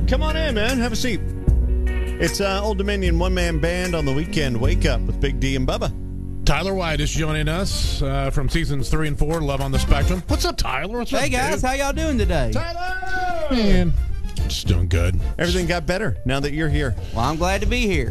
Come on in, man. Have a seat. It's Old Dominion one-man band on the weekend. Wake Up with Big D and Bubba. Tyler White is joining us from seasons 3 and 4, Love on the Spectrum. What's up, Tyler? What's up, Hey, guys. dude? How y'all doing today? Tyler! Man, just doing good. Everything got better now that you're here. Well, I'm glad to be here.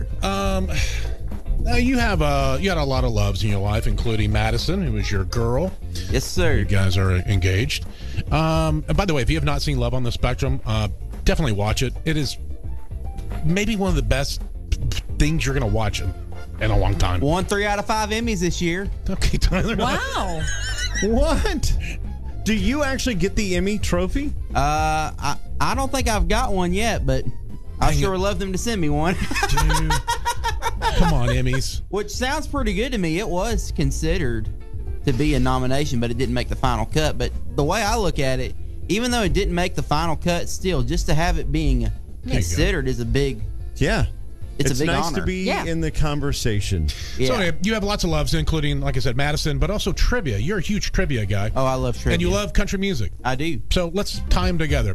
You had a lot of loves in your life, including Madison, who was your girl. Yes, sir. You guys are engaged. And by the way, if you have not seen Love on the Spectrum, definitely watch it. It is maybe one of the best things you're going to watch in a long time. Won 3 out of 5 Emmys this year. Okay, Tyler. Wow. What? Do you actually get the Emmy trophy? I don't think I've got one yet, but I sure would love them to send me one. Dude. Come on, Emmys. Which sounds pretty good to me. It was considered to be a nomination, but it didn't make the final cut. But the way I look at it, even though it didn't make the final cut, still, just to have it being considered is a big... Yeah. It's a big nice honor. to be in the conversation. Yeah. So anyway, you have lots of loves, including, like I said, Madison, but also trivia. You're a huge trivia guy. Oh, I love trivia. And you love country music. I do. So let's tie them together.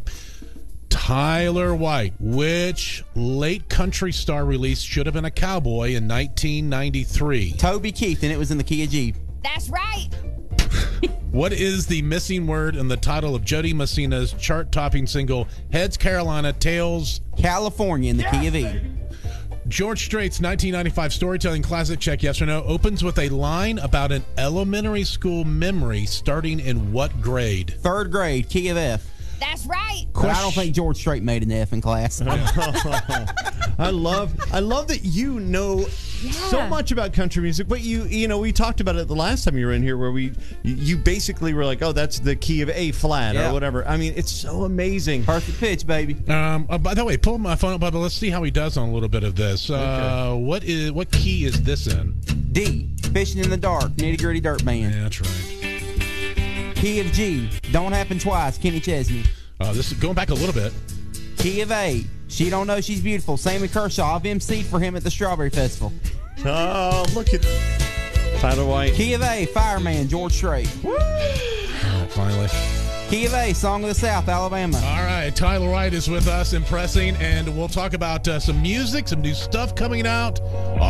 Tyler White, which late country star release should have been a cowboy in 1993? Toby Keith, and it was in the key of G. That's right. What is the missing word in the title of Jody Messina's chart-topping single, Heads Carolina, Tails California in the key of E? George Strait's 1995 storytelling classic, check yes or no, opens with a line about an elementary school memory starting in what grade? 3rd grade, key of F. That's right. But I don't think George Strait made an F in class. I love that you know so much about country music, but you know we talked about it the last time you were in here, where you basically were like, oh, that's the key of A flat or whatever. I mean, it's so amazing. Perfect pitch, baby. By the way, pull my phone up, Bubba. Let's see how he does on a little bit of this. Okay. What key is this in? D, Fishing in the Dark, Nitty Gritty Dirt Band. Yeah, that's right. Key of G, Don't Happen Twice, Kenny Chesney. This is going back a little bit. Key of A, She Don't Know She's Beautiful, Sammy Kershaw. I've emceed for him at the Strawberry Festival. Oh, look at Tyler White. Key of A, Fireman, George Strait. All right, finally. Key of A, Song of the South, Alabama. All right, Tyler White is with us, impressing, and we'll talk about some music, some new stuff coming out